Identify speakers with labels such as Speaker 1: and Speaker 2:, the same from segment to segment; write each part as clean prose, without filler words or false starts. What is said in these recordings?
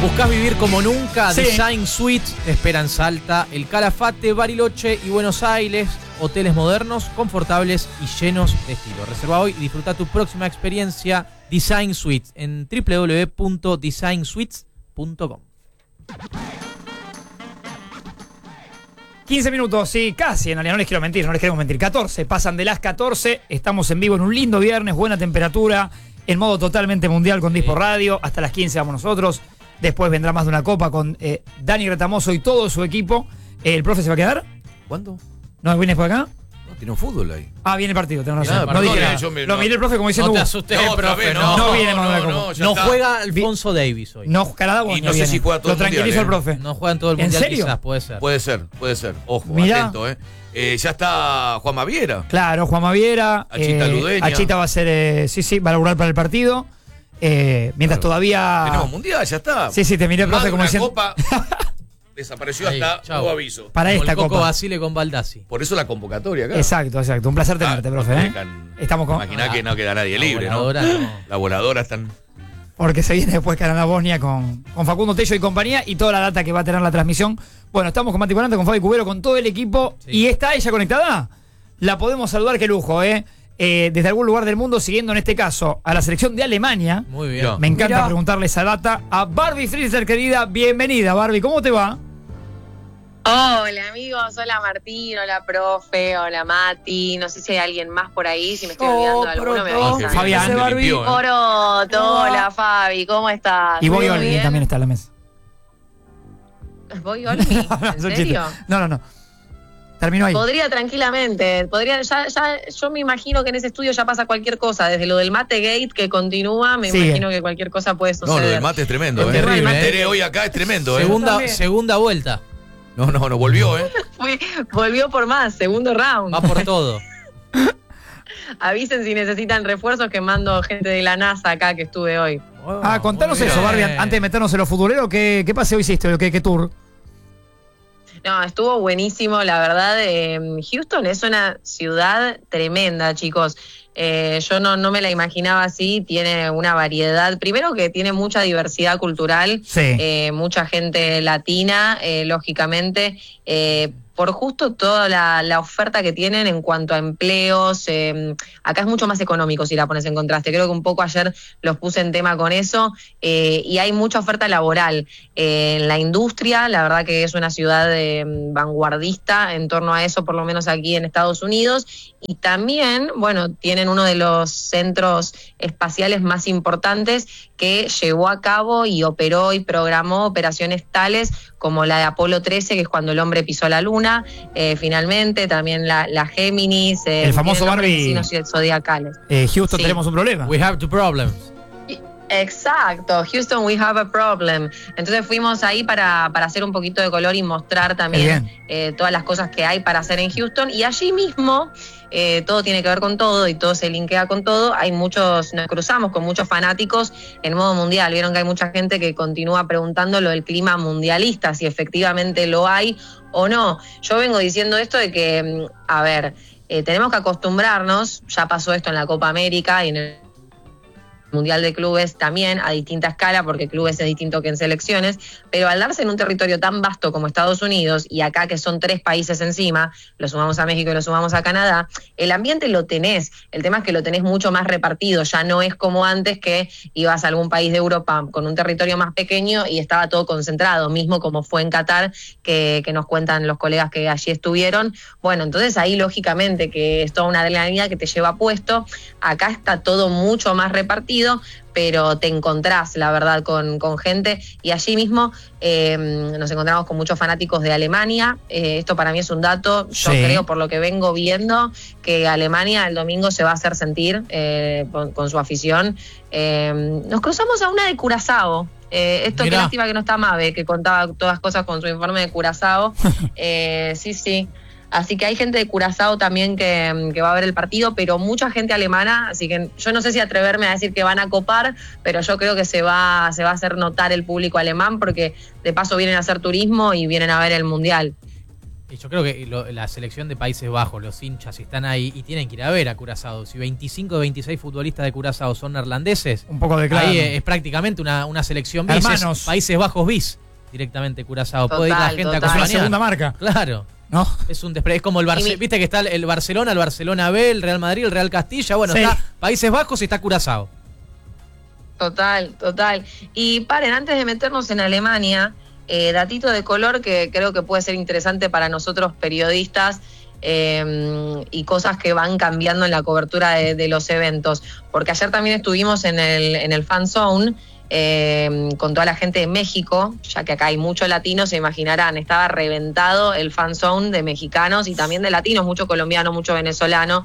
Speaker 1: ¿Buscás vivir como nunca?
Speaker 2: Sí.
Speaker 1: Design Suites te espera en Salta, El Calafate, Bariloche y Buenos Aires. Hoteles modernos, confortables y llenos de estilo. Reserva hoy y disfruta tu próxima experiencia Design Suites en www.designsuites.com.
Speaker 2: 15 minutos, sí, casi, en realidad no les quiero mentir, no les queremos mentir. 14, pasan de las 14, estamos en vivo en un lindo viernes, buena temperatura, en modo totalmente mundial con Dispo Radio. Hasta las 15 vamos nosotros. Después vendrá más de una copa con Dani Retamoso y todo su equipo. ¿El profe se va a quedar?
Speaker 3: ¿Cuándo?
Speaker 2: ¿No viene por acá?
Speaker 3: No, tiene un fútbol ahí.
Speaker 2: Ah, viene el partido, tenés razón.
Speaker 3: Nada,
Speaker 2: no dije
Speaker 3: perdone,
Speaker 2: nada.
Speaker 3: yo me-
Speaker 2: Lo
Speaker 3: no.
Speaker 2: miré el profe como diciendo...
Speaker 1: No te asustes, profe,
Speaker 2: no viene más de la copa.
Speaker 3: ya
Speaker 1: No
Speaker 3: está.
Speaker 1: juega Alfonso Davis hoy.
Speaker 2: No, Canadá,
Speaker 3: Y no sé si juega todo
Speaker 2: Lo
Speaker 3: el mundial,
Speaker 2: tranquilizó el profe.
Speaker 1: No juega en todo el
Speaker 2: ¿En
Speaker 1: mundial,
Speaker 2: serio?
Speaker 1: quizás, puede ser.
Speaker 3: Puede ser. Ojo,
Speaker 2: Mirá.
Speaker 3: atento, ya está Juan Maviera.
Speaker 2: Claro, Juan Maviera.
Speaker 3: Achita Ludeña.
Speaker 2: Achita va a ser, va a laburar para el partido. Mientras
Speaker 3: Claro.
Speaker 2: todavía...
Speaker 3: Tenemos mundial, ya está.
Speaker 2: Sí, te miré,
Speaker 3: Más
Speaker 2: profe,
Speaker 3: de
Speaker 2: como
Speaker 3: una
Speaker 2: diciendo...
Speaker 3: copa desapareció
Speaker 1: Ahí,
Speaker 3: hasta
Speaker 1: chau.
Speaker 3: nuevo aviso.
Speaker 2: Para
Speaker 1: Como
Speaker 2: esta
Speaker 1: el Coco
Speaker 2: copa.
Speaker 1: Basile con Baldassi.
Speaker 3: Por eso la convocatoria acá.
Speaker 2: Exacto. Un placer tenerte, profe. Estamos con...
Speaker 3: Imaginá que no queda nadie libre,
Speaker 1: La
Speaker 3: ¿no?
Speaker 1: voladora, no.
Speaker 3: La voladora están...
Speaker 2: Porque se viene después Canadá-Bosnia con Facundo Tello y compañía y toda la data que va a tener la transmisión. Bueno, estamos con Mati Volante, con Fabi Cubero, con todo el equipo.
Speaker 1: Sí.
Speaker 2: ¿Y está ella conectada? La podemos saludar, qué lujo, desde algún lugar del mundo, siguiendo en este caso a la selección de Alemania.
Speaker 1: Muy bien.
Speaker 3: Mirá.
Speaker 2: Me encanta
Speaker 4: Mirá.
Speaker 2: preguntarle esa data a Barbie Freezer, querida. Bienvenida, Barbie. ¿Cómo te va?
Speaker 5: Hola amigos, hola Martín, hola profe, hola Mati, no sé si hay alguien más por ahí, si me estoy olvidando de alguno me
Speaker 4: Proto.
Speaker 5: avisan.
Speaker 2: Fabián.
Speaker 3: Se
Speaker 4: Barbie.
Speaker 3: limpió,
Speaker 5: Oroto,
Speaker 4: ¿Cómo va?
Speaker 5: hola Fabi, ¿cómo estás?
Speaker 2: Y Boy
Speaker 5: ¿Todo
Speaker 2: Olmi
Speaker 5: bien?
Speaker 2: también está en la mesa.
Speaker 5: ¿Voy Olmi? ¿En
Speaker 2: Es un chiste.
Speaker 5: serio?
Speaker 2: No. Terminó ahí.
Speaker 5: Podría tranquilamente, yo me imagino que en ese estudio ya pasa cualquier cosa, desde lo del Mate Gate que continúa, me
Speaker 2: Sigue.
Speaker 5: imagino que cualquier cosa puede
Speaker 3: No,
Speaker 5: suceder.
Speaker 3: lo del mate es tremendo,
Speaker 1: Es terrible,
Speaker 3: Me enteré hoy acá, es tremendo,
Speaker 1: Segunda vuelta.
Speaker 3: No, volvió,
Speaker 5: Volvió por más, segundo round.
Speaker 1: Va por todo.
Speaker 5: Avisen si necesitan refuerzos que mando gente de la NASA acá que estuve hoy.
Speaker 2: Contanos
Speaker 1: Muy
Speaker 2: eso,
Speaker 1: bien.
Speaker 2: Barbie, antes de meternos en lo futbolero. ¿Qué paseo hiciste? ¿Qué tour?
Speaker 5: No, estuvo buenísimo, la verdad. Houston es una ciudad tremenda, chicos. Yo no me la imaginaba así. Tiene una variedad. Primero que tiene mucha diversidad cultural,
Speaker 2: Sí.
Speaker 5: mucha gente latina, lógicamente. Por justo toda la oferta que tienen en cuanto a empleos, acá es mucho más económico si la pones en contraste. Creo que un poco ayer los puse en tema con eso, y hay mucha oferta laboral en la industria. La verdad que es una ciudad vanguardista en torno a eso, por lo menos aquí en Estados Unidos. Y también, bueno, tienen uno de los centros espaciales más importantes que llevó a cabo y operó y programó operaciones tales como la de Apolo 13, que es cuando el hombre pisó la luna, finalmente, también la Géminis,
Speaker 2: El famoso
Speaker 5: tiene nombres de
Speaker 2: Barbie.
Speaker 5: signos zodiacales.
Speaker 2: Houston,
Speaker 5: Sí.
Speaker 2: tenemos un problema.
Speaker 1: We have two problems.
Speaker 5: Exacto, Houston, we have a problem. Entonces fuimos ahí para hacer un poquito de color y mostrar también todas las cosas que hay para hacer en Houston. Y allí mismo, todo tiene que ver con todo y todo se linkea con todo. Nos cruzamos con muchos fanáticos en modo mundial. Vieron que hay mucha gente que continúa preguntando lo del clima mundialista, si efectivamente lo hay o no. Yo vengo diciendo esto de que, tenemos que acostumbrarnos, ya pasó esto en la Copa América y en el Mundial de Clubes también, a distinta escala, porque clubes es distinto que en selecciones, pero al darse en un territorio tan vasto como Estados Unidos, y acá que son 3 países encima, lo sumamos a México y lo sumamos a Canadá, el ambiente lo tenés, el tema es que lo tenés mucho más repartido, ya no es como antes que ibas a algún país de Europa con un territorio más pequeño y estaba todo concentrado, mismo como fue en Qatar, que nos cuentan los colegas que allí estuvieron. Bueno, entonces ahí lógicamente que es toda una adrenalina que te lleva puesto. Acá está todo mucho más repartido, pero te encontrás, la verdad, con gente, y allí mismo nos encontramos con muchos fanáticos de Alemania. Esto para mí es un dato. Yo creo, por lo que vengo viendo, que Alemania el domingo se va a hacer sentir con su afición. Nos cruzamos a una de Curazao. Qué lástima que no está Mabe, que contaba todas cosas con su informe de Curazao. Sí. Así que hay gente de Curazao también que va a ver el partido, pero mucha gente alemana, así que yo no sé si atreverme a decir que van a copar, pero yo creo que se va a hacer notar el público alemán, porque de paso vienen a hacer turismo y vienen a ver el Mundial.
Speaker 1: Y yo creo que la selección de Países Bajos, los hinchas, están ahí y tienen que ir a ver a Curazao. Si 25 de 26 futbolistas de Curazao son neerlandeses,
Speaker 2: un poco de claro.
Speaker 1: Ahí es prácticamente una selección bis.
Speaker 2: Hermanos.
Speaker 1: Países Bajos bis, directamente Curazao. Puede ir la gente a
Speaker 2: Es una
Speaker 1: acompañar.
Speaker 2: segunda marca.
Speaker 1: Claro.
Speaker 2: ¿No?
Speaker 1: Es como el Barcelona. Viste que está el Barcelona B, el Real Madrid, el Real Castilla. Bueno,
Speaker 2: sí.
Speaker 1: Está Países Bajos y está Curazao.
Speaker 5: Total. Y antes de meternos en Alemania, datito de color que creo que puede ser interesante para nosotros periodistas y cosas que van cambiando en la cobertura de los eventos. Porque ayer también estuvimos en el Fan Zone con toda la gente de México, ya que acá hay muchos latinos, se imaginarán, estaba reventado el Fan Zone de mexicanos y también de latinos, mucho colombiano, mucho venezolano.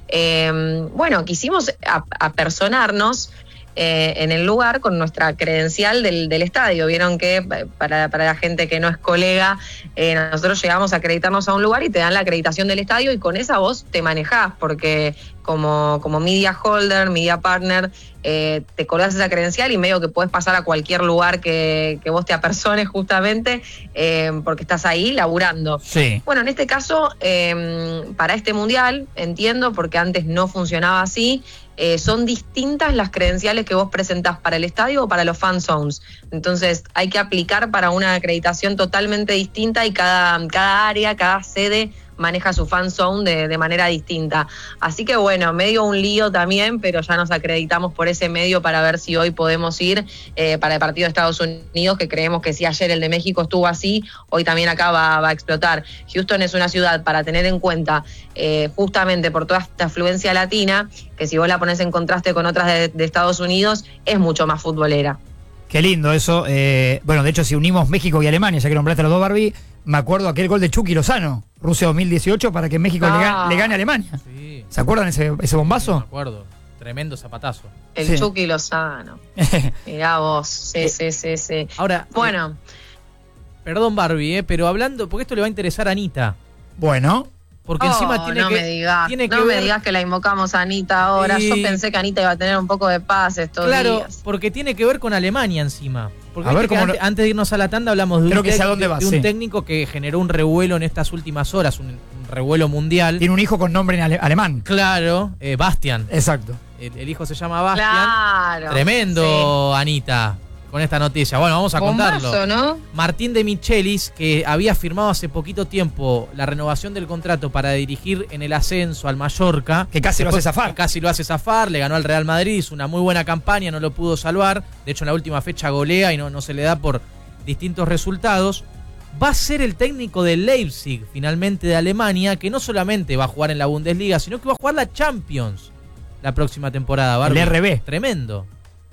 Speaker 5: Quisimos apersonarnos en el lugar con nuestra credencial del estadio. Vieron que para la gente que no es colega, nosotros llegamos a acreditarnos a un lugar y te dan la acreditación del estadio y con esa vos te manejás, porque como media holder, media partner, te colgás esa credencial y medio que podés pasar a cualquier lugar que vos te apersones justamente, porque estás ahí laburando.
Speaker 2: Sí.
Speaker 5: Bueno, en este caso, para este mundial, entiendo, porque antes no funcionaba así, son distintas las credenciales que vos presentás para el estadio o para los fan zones. Entonces hay que aplicar para una acreditación totalmente distinta y cada área, cada sede maneja su fan zone de manera distinta. Así que bueno, medio un lío también, pero ya nos acreditamos por ese medio para ver si hoy podemos ir para el partido de Estados Unidos, que creemos que si ayer el de México estuvo así, hoy también acá va a explotar. Houston es una ciudad para tener en cuenta, justamente por toda esta afluencia latina, que si vos la pones en contraste con otras de Estados Unidos, es mucho más futbolera.
Speaker 2: Qué lindo eso. Bueno, de hecho, si unimos México y Alemania, ya que nombraste a los dos, Barbie, me acuerdo aquel gol de Chucky Lozano, Rusia 2018, para que México le gane a Alemania.
Speaker 1: Sí.
Speaker 2: ¿Se acuerdan ese bombazo?
Speaker 1: Sí, me acuerdo. Tremendo zapatazo.
Speaker 5: El Chucky Lozano. Mirá vos. Sí.
Speaker 1: Ahora,
Speaker 5: bueno.
Speaker 1: Perdón, Barbie, pero hablando, porque esto le va a interesar a Anita.
Speaker 2: Bueno.
Speaker 1: Porque encima
Speaker 5: no me digas que la invocamos a Anita ahora. Yo pensé que Anita iba a tener un poco de paz estos días.
Speaker 1: Porque tiene que ver con Alemania encima. Porque
Speaker 2: a ver,
Speaker 1: antes de irnos a la tanda hablamos de un técnico que generó un revuelo en estas últimas horas, un revuelo mundial.
Speaker 2: Tiene un hijo con nombre en alemán.
Speaker 1: Claro, Bastian.
Speaker 2: Exacto.
Speaker 1: El hijo se llama Bastian.
Speaker 5: Claro.
Speaker 1: Tremendo, sí. Anita, con esta noticia. Bueno, vamos a contarlo.
Speaker 5: ¿No?
Speaker 1: Martín de Michelis, que había firmado hace poquito tiempo la renovación del contrato para dirigir en el ascenso al Mallorca.
Speaker 2: Que casi lo hace zafar.
Speaker 1: Casi lo hace zafar, le ganó al Real Madrid, hizo una muy buena campaña, no lo pudo salvar. De hecho, en la última fecha golea y no se le da por distintos resultados. Va a ser el técnico del Leipzig, finalmente de Alemania, que no solamente va a jugar en la Bundesliga, sino que va a jugar la Champions la próxima temporada. Barbie.
Speaker 2: El RB.
Speaker 1: Tremendo.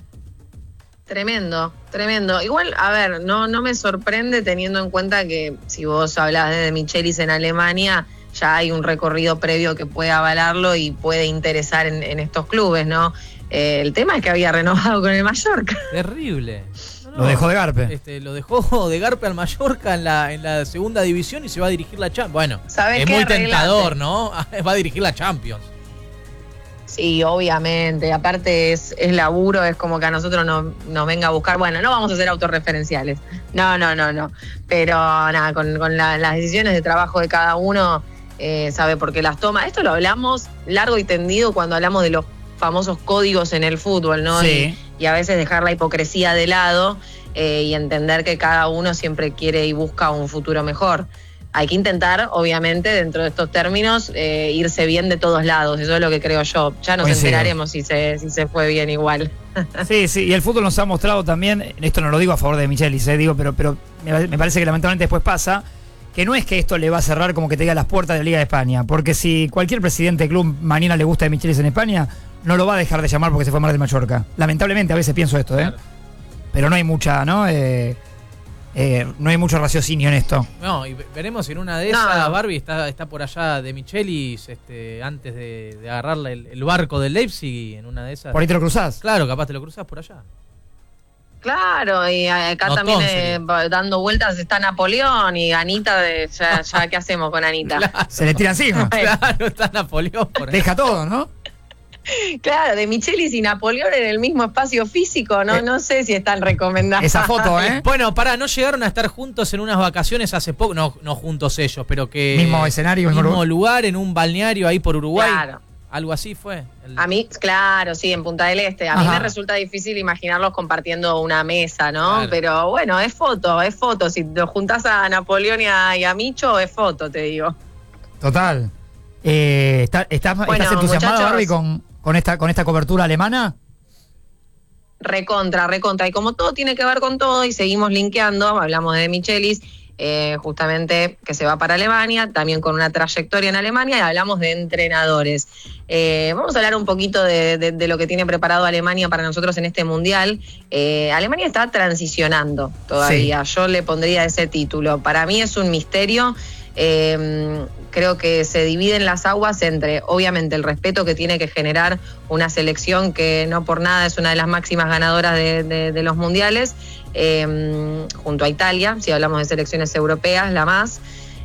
Speaker 5: Tremendo. Igual, a ver, no me sorprende teniendo en cuenta que si vos hablás de Michelis en Alemania, ya hay un recorrido previo que puede avalarlo y puede interesar en estos clubes, ¿no? El tema es que había renovado con el Mallorca.
Speaker 1: Terrible.
Speaker 2: Lo dejó de Garpe.
Speaker 1: Lo dejó de Garpe al Mallorca en la segunda división y se va a dirigir la Champions. Bueno,
Speaker 5: es
Speaker 1: muy tentador, ¿no? Va a dirigir la Champions.
Speaker 5: Sí, obviamente. Aparte es laburo, es como que a nosotros nos venga a buscar. Bueno, no vamos a ser autorreferenciales. No. Pero nada, con las decisiones de trabajo de cada uno, sabe por qué las toma. Esto lo hablamos largo y tendido cuando hablamos de los famosos códigos en el fútbol, ¿no?
Speaker 2: Sí.
Speaker 5: Y a veces dejar la hipocresía de lado y entender que cada uno siempre quiere y busca un futuro mejor. Hay que intentar, obviamente, dentro de estos términos, irse bien de todos lados. Eso es lo que creo yo. Ya nos enteraremos si se fue bien igual.
Speaker 2: Sí, y el fútbol nos ha mostrado también, esto no lo digo a favor de Michelis, pero me parece que lamentablemente después pasa, que no es que esto le va a cerrar como que te diga las puertas de la Liga de España, porque si cualquier presidente de club mañana le gusta de Michelis en España, no lo va a dejar de llamar porque se fue mal del Mallorca. Lamentablemente a veces pienso esto,
Speaker 1: Claro.
Speaker 2: Pero no hay mucha, ¿no? No hay mucho raciocinio en esto.
Speaker 1: No, y veremos si en una de esas Barbie está por allá de Michelis antes de agarrar el barco del Leipzig y en una de esas.
Speaker 2: ¿Por ahí te lo cruzás?
Speaker 1: Claro, capaz te lo cruzas por allá.
Speaker 5: Claro, y acá
Speaker 1: No,
Speaker 5: también dando vueltas está Napoleón y Anita, ya ¿qué hacemos con Anita?
Speaker 1: Claro.
Speaker 2: Se le tira encima.
Speaker 1: Claro, está Napoleón por ahí.
Speaker 2: Deja todo, ¿no?
Speaker 5: Claro, de Michelis y Napoleón en el mismo espacio físico, no sé si están recomendadas.
Speaker 2: Esa foto, ¿eh?
Speaker 1: Bueno, ¿no llegaron a estar juntos en unas vacaciones hace poco? No juntos ellos, pero que...
Speaker 2: Mismo escenario,
Speaker 1: mismo lugar, en un balneario ahí por Uruguay.
Speaker 5: Claro.
Speaker 1: Algo así fue.
Speaker 5: A mí, claro, sí, en Punta del Este. A mí me resulta difícil imaginarlos compartiendo una mesa, ¿no?
Speaker 1: Claro.
Speaker 5: Pero bueno, es foto. Si te juntás a Napoleón y a Micho, es foto, te digo.
Speaker 2: Total. ¿Estás entusiasmado,
Speaker 5: muchachos,
Speaker 2: Barbie, con esta cobertura alemana?
Speaker 5: Recontra. Y como todo tiene que ver con todo, y seguimos linkeando, hablamos de Michelis, justamente que se va para Alemania, también con una trayectoria en Alemania, y hablamos de entrenadores. Vamos a hablar un poquito de lo que tiene preparado Alemania para nosotros en este Mundial. Alemania está transicionando todavía, sí. Yo le pondría ese título. Para mí es un misterio. Creo que se dividen las aguas entre, obviamente, el respeto que tiene que generar una selección que no por nada es una de las máximas ganadoras de los mundiales, junto a Italia, si hablamos de selecciones europeas, la más,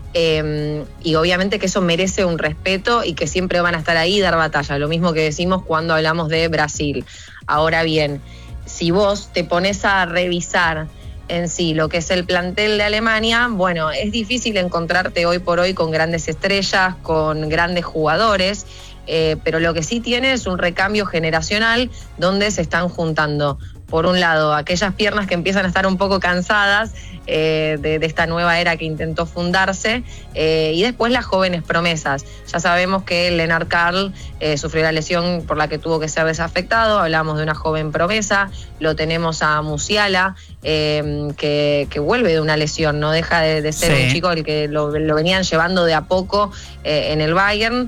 Speaker 5: y obviamente que eso merece un respeto y que siempre van a estar ahí y dar batalla, lo mismo que decimos cuando hablamos de Brasil. Ahora bien, si vos te pones a revisar en sí lo que es el plantel de Alemania, bueno, es difícil encontrarte hoy por hoy con grandes estrellas, con grandes jugadores, pero lo que sí tiene es un recambio generacional donde se están juntando, por un lado, aquellas piernas que empiezan a estar un poco cansadas de esta nueva era que intentó fundarse, y después las jóvenes promesas. Ya sabemos que Lennart Karl sufrió la lesión por la que tuvo que ser desafectado, hablamos de una joven promesa, lo tenemos a Musiala, que vuelve de una lesión, no deja de ser un chico el que lo venían llevando de a poco en el Bayern.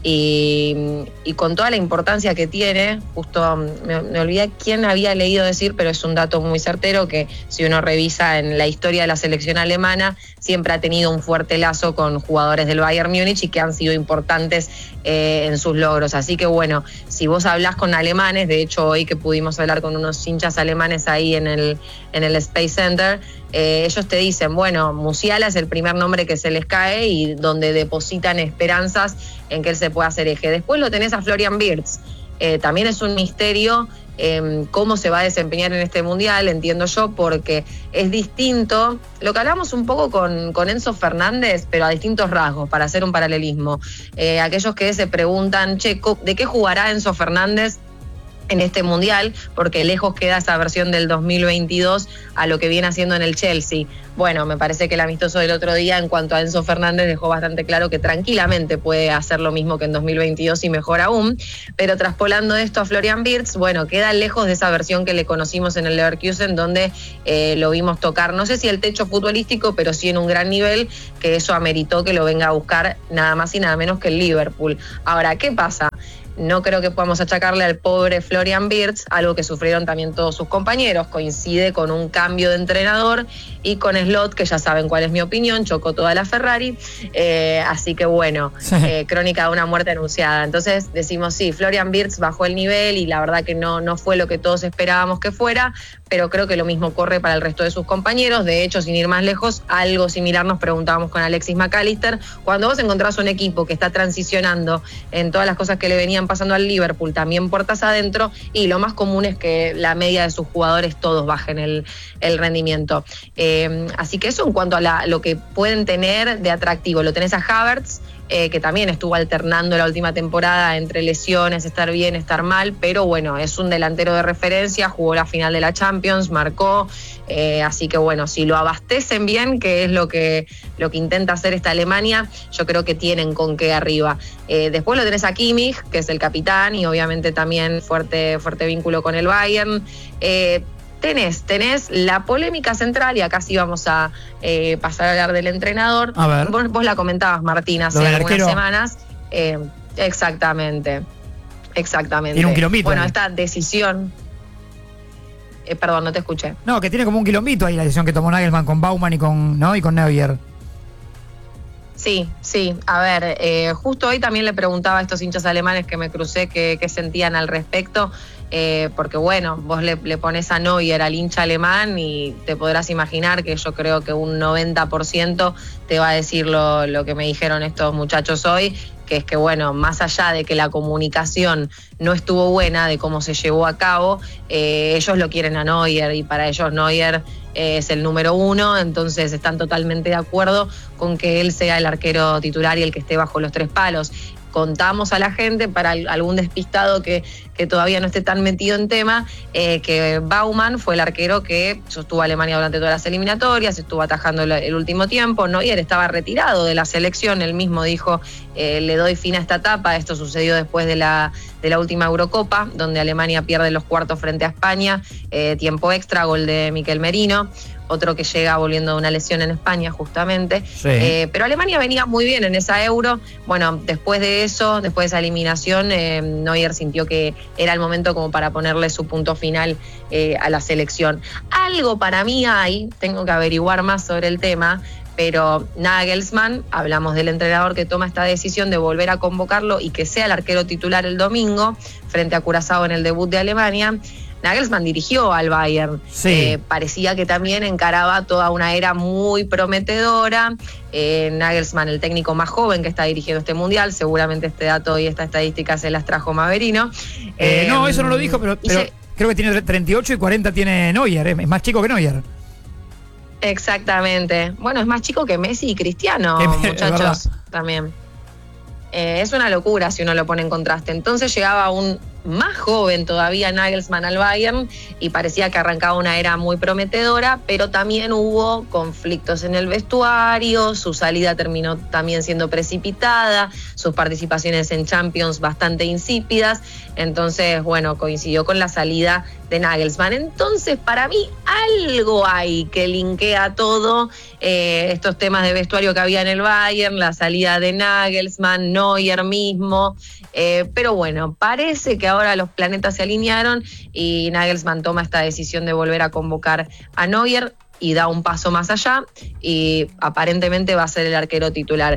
Speaker 5: Y con toda la importancia que tiene, justo me olvidé quién había leído decir, pero es un dato muy certero, que si uno revisa en la historia de la selección alemana, siempre ha tenido un fuerte lazo con jugadores del Bayern Múnich y que han sido importantes en sus logros. Así que bueno, si vos hablás con alemanes, de hecho hoy que pudimos hablar con unos hinchas alemanes ahí en el Space Center, ellos te dicen, bueno, Musiala es el primer nombre que se les cae y donde depositan esperanzas en que él se pueda hacer eje. Después lo tenés a Florian Wirtz, también es un misterio cómo se va a desempeñar en este Mundial, entiendo yo, porque es distinto, lo que hablamos un poco con Enzo Fernández, pero a distintos rasgos, para hacer un paralelismo. Aquellos que se preguntan, ¿de qué jugará Enzo Fernández en este Mundial? Porque lejos queda esa versión del 2022 a lo que viene haciendo en el Chelsea. Bueno, me parece que el amistoso del otro día en cuanto a Enzo Fernández dejó bastante claro que tranquilamente puede hacer lo mismo que en 2022 y mejor aún, pero traspolando esto a Florian Wirtz, bueno, queda lejos de esa versión que le conocimos en el Leverkusen, donde lo vimos tocar, no sé si el techo futbolístico, pero sí en un gran nivel, que eso ameritó que lo venga a buscar nada más y nada menos que el Liverpool. Ahora, ¿qué pasa? No creo que podamos achacarle al pobre Florian Wirtz algo que sufrieron también todos sus compañeros. Coincide con un cambio de entrenador y con Slot, que ya saben cuál es mi opinión, chocó toda la Ferrari. Así que bueno, crónica de una muerte anunciada. Entonces decimos, sí, Florian Wirtz bajó el nivel y la verdad que no fue lo que todos esperábamos que fuera, pero creo que lo mismo corre para el resto de sus compañeros. De hecho, sin ir más lejos, algo similar nos preguntábamos con Alexis McAllister. Cuando vos encontrás un equipo que está transicionando en todas las cosas que le venían pasando al Liverpool, también puertas adentro, y lo más común es que la media de sus jugadores todos bajen el rendimiento. Así que eso en cuanto a lo que pueden tener de atractivo. Lo tenés a Havertz, que también estuvo alternando la última temporada entre lesiones, estar bien, estar mal, pero bueno, es un delantero de referencia, jugó la final de la Champions, marcó, así que bueno, si lo abastecen bien, que es lo que intenta hacer esta Alemania, yo creo que tienen con qué arriba. Después lo tenés a Kimmich, que es el capitán y obviamente también fuerte vínculo con el Bayern. Tenés la polémica central, y acá sí vamos a pasar a hablar del entrenador.
Speaker 2: A ver.
Speaker 5: Vos la comentabas, Martín, hace algunas semanas. Exactamente.
Speaker 2: Tiene un quilombito.
Speaker 5: Bueno,
Speaker 2: ahí.
Speaker 5: esta decisión... perdón, no te escuché.
Speaker 2: No, que tiene como un quilombito ahí la decisión que tomó Nagelsmann con Baumann y con Neuer.
Speaker 5: Sí. A ver, justo hoy también le preguntaba a estos hinchas alemanes que me crucé qué sentían al respecto. Porque bueno, vos le pones a Neuer al hincha alemán y te podrás imaginar que yo creo que un 90% te va a decir lo que me dijeron estos muchachos hoy, que es que, bueno, más allá de que la comunicación no estuvo buena de cómo se llevó a cabo, ellos lo quieren a Neuer y para ellos Neuer es el número 1, entonces están totalmente de acuerdo con que él sea el arquero titular y el que esté bajo los 3 palos. Contamos a la gente, para algún despistado que todavía no esté tan metido en tema, que Baumann fue el arquero que sostuvo a Alemania durante todas las eliminatorias, estuvo atajando el último tiempo. Neuer estaba retirado de la selección, él mismo dijo, le doy fin a esta etapa. Esto sucedió después de la última Eurocopa, donde Alemania pierde los cuartos frente a España, tiempo extra, gol de Miquel Merino. Otro que llega volviendo de una lesión en España justamente,
Speaker 2: sí.
Speaker 5: Pero Alemania venía muy bien en esa Euro. Bueno, después de eso, después de esa eliminación, Neuer sintió que era el momento como para ponerle su punto final a la selección. Algo para mí hay, tengo que averiguar más sobre el tema, pero Nagelsmann, hablamos del entrenador que toma esta decisión de volver a convocarlo y que sea el arquero titular el domingo frente a Curazao en el debut de Alemania. Nagelsmann dirigió al Bayern,
Speaker 2: sí.
Speaker 5: Parecía que también encaraba toda una era muy prometedora. Nagelsmann, el técnico más joven que está dirigiendo este mundial, seguramente este dato y esta estadística se las trajo Maverino.
Speaker 2: No, eso no lo dijo, pero creo que tiene 38 y 40 tiene Neuer, es más chico que Neuer.
Speaker 5: Exactamente. Bueno, es más chico que Messi y Cristiano, muchachos, también. Es una locura si uno lo pone en contraste. Entonces llegaba un más joven todavía Nagelsmann al Bayern y parecía que arrancaba una era muy prometedora, pero también hubo conflictos en el vestuario, su salida terminó también siendo precipitada, sus participaciones en Champions bastante insípidas, entonces, bueno, coincidió con la salida de Nagelsmann. Entonces, para mí, algo hay que linkea todo, estos temas de vestuario que había en el Bayern, la salida de Nagelsmann, Neuer mismo, pero bueno, parece que ahora los planetas se alinearon y Nagelsmann toma esta decisión de volver a convocar a Neuer y da un paso más allá y aparentemente va a ser el arquero titular.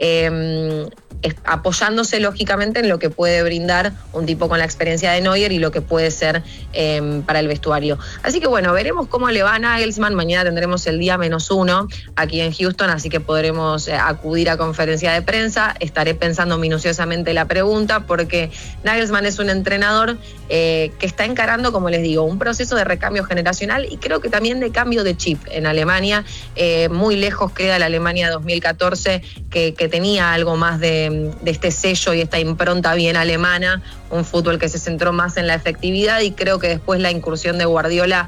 Speaker 5: Apoyándose lógicamente en lo que puede brindar un tipo con la experiencia de Neuer y lo que puede ser para el vestuario. Así que bueno, veremos cómo le va a Nagelsmann. Mañana tendremos el día -1 aquí en Houston, así que podremos acudir a conferencia de prensa. Estaré pensando minuciosamente la pregunta porque Nagelsmann es un entrenador que está encarando, como les digo, un proceso de recambio generacional y creo que también de cambio de chip en Alemania. Muy lejos queda la Alemania 2014 que tenía algo más de este sello y esta impronta bien alemana, un fútbol que se centró más en la efectividad y creo que después la incursión de Guardiola,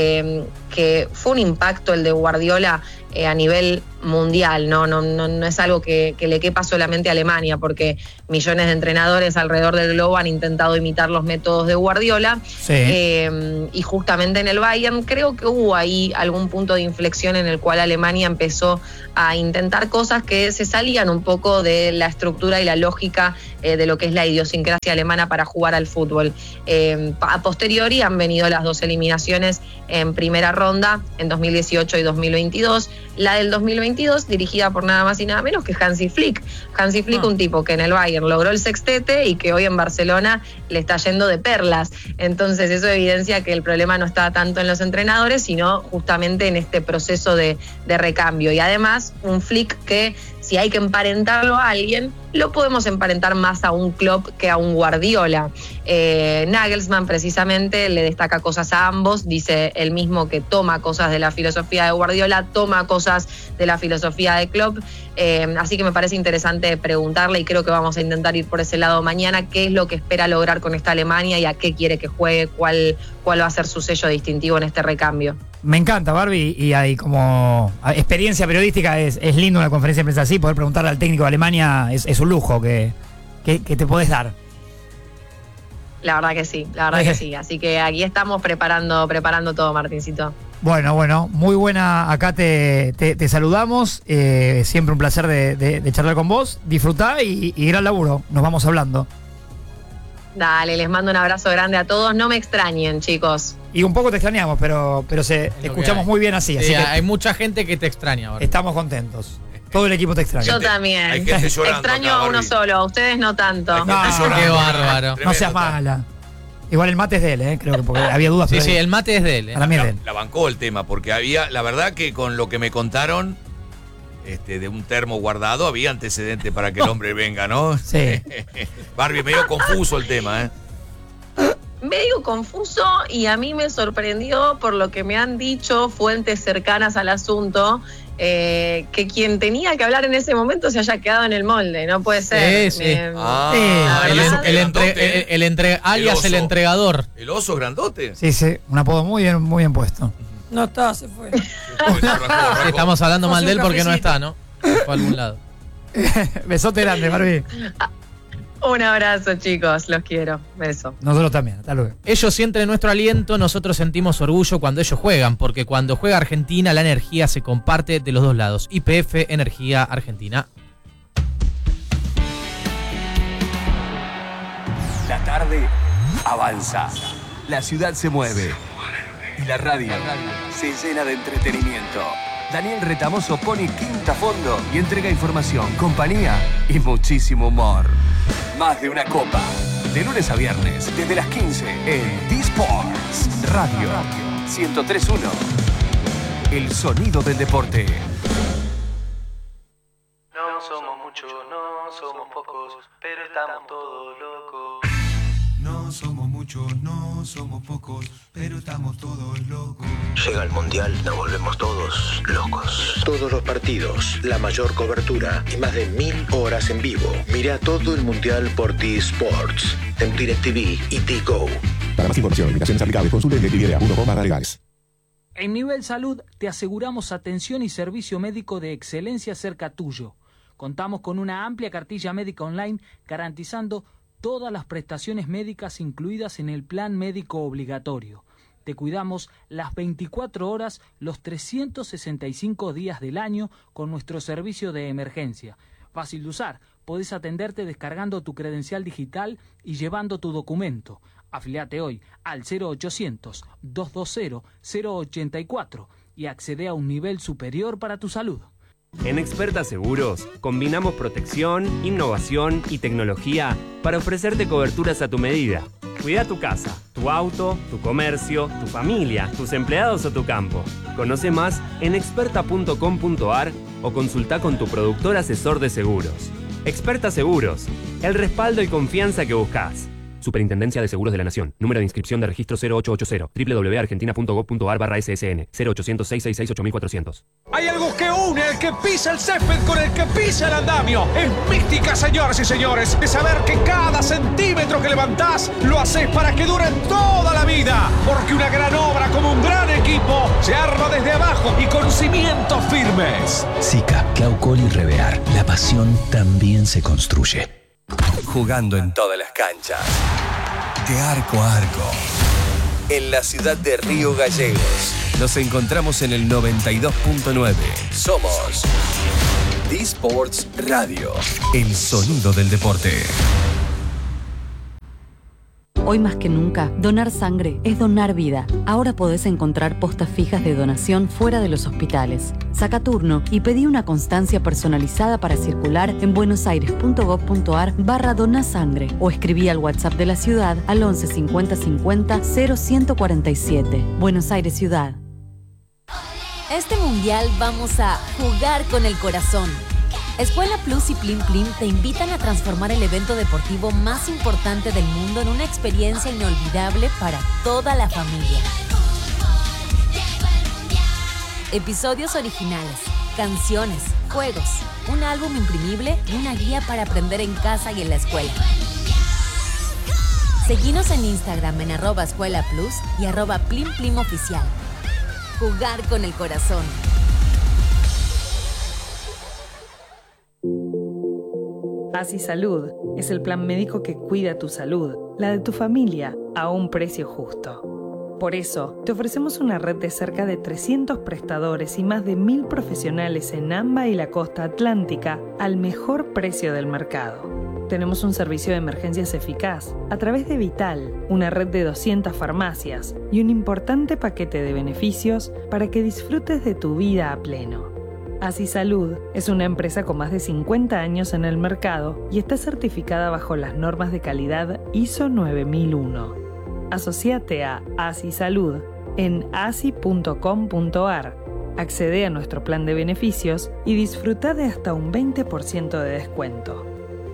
Speaker 5: que fue un impacto el de Guardiola a nivel mundial, no es algo que le quepa solamente a Alemania, porque millones de entrenadores alrededor del globo han intentado imitar los métodos de Guardiola,
Speaker 2: sí.
Speaker 5: Y justamente en el Bayern creo que hubo ahí algún punto de inflexión en el cual Alemania empezó a intentar cosas que se salían un poco de la estructura y la lógica de lo que es la idiosincrasia alemana para jugar al fútbol. A posteriori han venido las 2 eliminaciones en primera ronda en 2018 y 2022. La del 2022 dirigida por nada más y nada menos que Hansi Flick. Hansi Flick, un tipo que en el Bayern logró el sextete y que hoy en Barcelona le está yendo de perlas. Entonces eso evidencia que el problema no está tanto en los entrenadores, sino justamente en este proceso de recambio. Y además un Flick que, si hay que emparentarlo a alguien, lo podemos emparentar más a un Klopp que a un Guardiola. Nagelsmann precisamente le destaca cosas a ambos, dice él mismo que toma cosas de la filosofía de Guardiola, toma cosas de la filosofía de Klopp, así que me parece interesante preguntarle y creo que vamos a intentar ir por ese lado mañana, qué es lo que espera lograr con esta Alemania y a qué quiere que juegue, cuál va a ser su sello distintivo en este recambio.
Speaker 2: Me encanta, Barbie, y ahí como experiencia periodística es lindo una conferencia de prensa así, poder preguntarle al técnico de Alemania es un lujo que te podés dar.
Speaker 5: La verdad que sí, así que aquí estamos preparando todo, Martincito.
Speaker 2: Bueno, muy buena, acá te saludamos, siempre un placer de charlar con vos, disfrutá y gran laburo, nos vamos hablando.
Speaker 5: Dale, les mando un abrazo grande a todos, no me extrañen, chicos.
Speaker 2: Y un poco te extrañamos, pero te escuchamos muy bien así.
Speaker 1: Sí,
Speaker 2: así que
Speaker 1: hay mucha gente que te extraña ahora.
Speaker 2: Estamos contentos. Todo el equipo te extraña.
Speaker 5: Yo también.
Speaker 3: Hay gente llorando
Speaker 5: extraño
Speaker 3: acá,
Speaker 5: a uno
Speaker 3: Barbie.
Speaker 5: solo, a ustedes no tanto.
Speaker 3: Hay gente
Speaker 2: No,
Speaker 3: llorando.
Speaker 1: qué bárbaro.
Speaker 2: No seas mala. Igual el mate es de él, creo que porque había dudas.
Speaker 1: Sí,
Speaker 2: pero
Speaker 1: el mate es de él.
Speaker 2: para mí es de él.
Speaker 3: La bancó el tema, porque había, la verdad que con lo que me contaron, de un termo guardado, había antecedente para que el hombre venga, ¿no?
Speaker 2: Sí.
Speaker 3: Barbie, medio confuso el tema, ¿eh?
Speaker 5: Medio confuso, y a mí me sorprendió por lo que me han dicho fuentes cercanas al asunto, que quien tenía que hablar en ese momento se haya quedado en el molde. No puede ser.
Speaker 1: Sí. Alias el entregador.
Speaker 3: El oso grandote.
Speaker 2: Sí, un apodo muy bien puesto.
Speaker 4: No está, se fue.
Speaker 1: Estamos hablando mal de él porque no está, ¿no? Se fue a algún lado.
Speaker 2: Besote grande, Barbie.
Speaker 5: Un abrazo, chicos, los quiero. Beso.
Speaker 2: Nosotros también, hasta luego.
Speaker 1: Ellos sienten nuestro aliento, nosotros sentimos orgullo cuando ellos juegan, porque cuando juega Argentina la energía se comparte de los dos lados. YPF Energía Argentina.
Speaker 6: La tarde avanza, la ciudad se mueve y la radio se llena de entretenimiento. Daniel Retamoso pone quinta fondo y entrega información, compañía y muchísimo humor. Más de una copa, de lunes a viernes, desde las 15 en D-Sports Radio 103.1. El sonido del deporte.
Speaker 7: No somos muchos, no somos pocos, pero estamos todos locos.
Speaker 8: No somos muchos, no somos pocos, pero estamos todos locos.
Speaker 9: Llega el Mundial, nos volvemos todos locos. Todos los partidos, la mayor cobertura y más de 1000 horas en vivo. Mira todo el Mundial por D-Sports, en DirecTV y D-Go.
Speaker 10: Para más información, limitaciones aplicables, consulte en DirecTV.com/legales.
Speaker 11: En Nivel Salud te aseguramos atención y servicio médico de excelencia cerca tuyo. Contamos con una amplia cartilla médica online garantizando todas las prestaciones médicas incluidas en el plan médico obligatorio. Te cuidamos las 24 horas, los 365 días del año con nuestro servicio de emergencia. Fácil de usar, podés atenderte descargando tu credencial digital y llevando tu documento. Afiliate hoy al 0800-220-084 y accede a un nivel superior para tu salud.
Speaker 12: En Experta Seguros, combinamos protección, innovación y tecnología para ofrecerte coberturas a tu medida. Cuida tu casa, tu auto, tu comercio, tu familia, tus empleados o tu campo. Conoce más en experta.com.ar o consulta con tu productor asesor de seguros. Experta Seguros, el respaldo y confianza que buscas. Superintendencia de Seguros de la Nación. Número de inscripción de registro 0880. www.argentina.gov.ar/SSN. 0800-666-8400.
Speaker 13: Hay algo que une al que pisa el césped con el que pisa el andamio. Es mística, señoras y señores, de saber que cada centímetro que levantás lo haces para que dure toda la vida. Porque una gran obra como un gran equipo se arma desde abajo y con cimientos firmes.
Speaker 6: Sica, Claucol y Revear. La pasión también se construye. Jugando en todas las canchas, de arco a arco, en la ciudad de Río Gallegos. Nos encontramos en el 92.9. Somos D-Sports Radio, el sonido del deporte.
Speaker 14: Hoy más que nunca, donar sangre es donar vida. Ahora podés encontrar postas fijas de donación fuera de los hospitales. Saca turno y pedí una constancia personalizada para circular en buenosaires.gov.ar/donasangre o escribí al WhatsApp de la ciudad al 11 50 50 0147. Buenos Aires Ciudad.
Speaker 15: Este mundial vamos a jugar con el corazón. Escuela Plus y Plim Plim te invitan a transformar el evento deportivo más importante del mundo en una experiencia inolvidable para toda la familia. Episodios originales, canciones, juegos, un álbum imprimible y una guía para aprender en casa y en la escuela. Seguinos en Instagram en @Escuela Plus y @Plim Plim Oficial. Jugar con el corazón.
Speaker 16: Así Salud es el plan médico que cuida tu salud, la de tu familia, a un precio justo. Por eso, te ofrecemos una red de cerca de 300 prestadores y más de 1000 profesionales en AMBA y la costa atlántica al mejor precio del mercado. Tenemos un servicio de emergencias eficaz a través de Vital, una red de 200 farmacias y un importante paquete de beneficios para que disfrutes de tu vida a pleno. Así Salud es una empresa con más de 50 años en el mercado y está certificada bajo las normas de calidad ISO 9001. Asociate a Así Salud en asi.com.ar Accede a nuestro plan de beneficios y disfruta de hasta un 20% de descuento.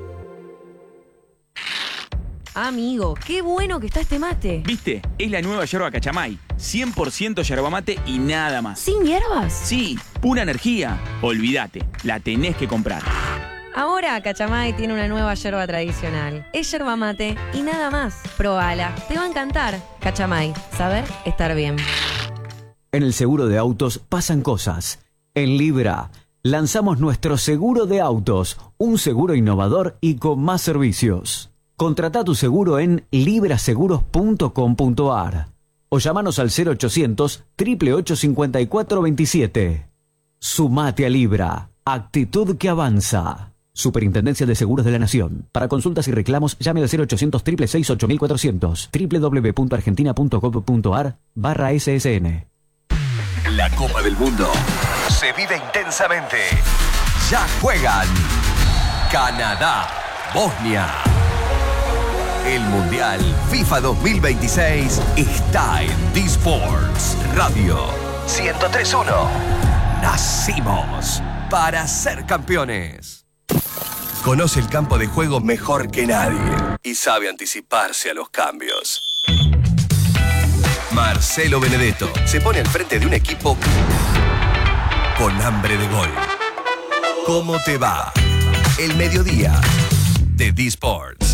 Speaker 4: Amigo, qué bueno que está este mate.
Speaker 17: ¿Viste? Es la nueva yerba Cachamay. 100% yerba mate y nada más.
Speaker 4: ¿Sin hierbas?
Speaker 17: Sí, pura energía. Olvídate, la tenés que comprar.
Speaker 4: Ahora Cachamay tiene una nueva yerba tradicional. Es yerba mate y nada más. Probala, te va a encantar. Cachamay, saber estar bien.
Speaker 18: En el seguro de autos pasan cosas. En Libra lanzamos nuestro seguro de autos, un seguro innovador y con más servicios. Contrata tu seguro en libraseguros.com.ar o llamanos al 0800 888 5427. Sumate a Libra, actitud que avanza. Superintendencia de Seguros de la Nación. Para consultas y reclamos, llame al 0800 666 8400 www.argentina.gov.ar/SSN.
Speaker 6: La Copa del Mundo se vive intensamente. Ya juegan Canadá, Bosnia. El Mundial FIFA 2026 está en D-Sports Radio 103.1. Nacimos para ser campeones. Conoce el campo de juego mejor que nadie y sabe anticiparse a los cambios. Marcelo Benedetto se pone al frente de un equipo con hambre de gol. ¿Cómo te va? El mediodía de D-Sports.